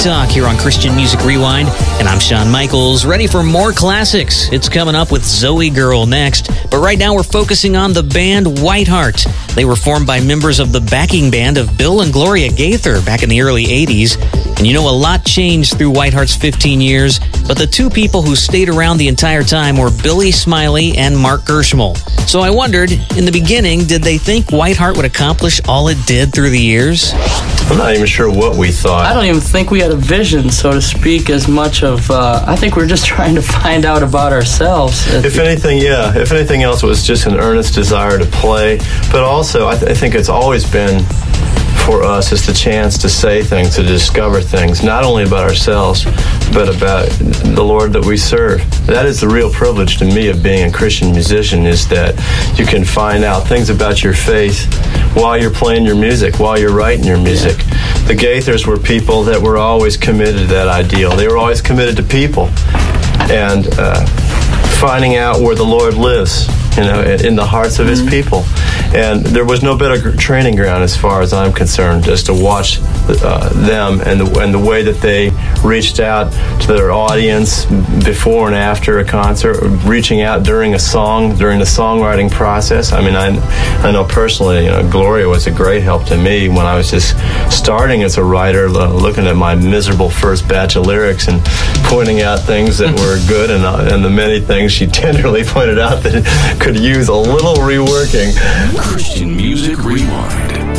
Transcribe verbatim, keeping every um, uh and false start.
Talk here on Christian Music Rewind, and I'm Shawn Michaels, ready for more classics. It's coming up with Zoe Girl next, but right now we're focusing on the band Whiteheart. They were formed by members of the backing band of Bill and Gloria Gaither back in the early eighties. And you know, a lot changed through Whiteheart's fifteen years, but the two people who stayed around the entire time were Billy Smiley and Mark Gershmal. So I wondered, in the beginning, did they think Whiteheart would accomplish all it did through the years? I'm not even sure what we thought. I don't even think we had a vision, so to speak, as much of, uh, I think we're just trying to find out about ourselves. If anything, yeah, if anything else, it was just an earnest desire to play. But also, I, th- I think it's always been, for us, is the chance to say things, to discover things, not only about ourselves, but about the Lord that we serve. That is the real privilege to me of being a Christian musician, is that you can find out things about your faith while you're playing your music, while you're writing your music. Yeah. The Gaithers were people that were always committed to that ideal. They were always committed to people and uh, finding out where the Lord lives, you know, in the hearts of his mm-hmm. people. And there was no better training ground, as far as I'm concerned, just to watch uh, them and the, and the way that they reached out to their audience before and after a concert, reaching out during a song, during the songwriting process. I mean, I, I know personally, you know, Gloria was a great help to me when I was just starting as a writer, looking at my miserable first batch of lyrics and pointing out things that were good, and, uh, and the many things she tenderly pointed out that could use a little reworking. Christian Music Rewind.